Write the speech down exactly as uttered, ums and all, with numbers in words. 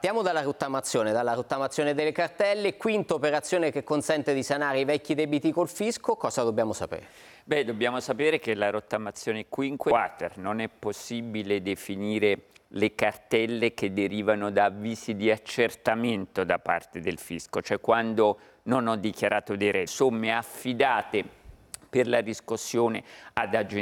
Partiamo dalla rottamazione, dalla rottamazione delle cartelle, quinta operazione che consente di sanare i vecchi debiti col fisco. Cosa dobbiamo sapere? Beh, dobbiamo sapere che la rottamazione quinque quater non è possibile definire le cartelle che derivano da avvisi di accertamento da parte del fisco, cioè quando non ho dichiarato dei redditi, somme affidate per la riscossione ad agenzie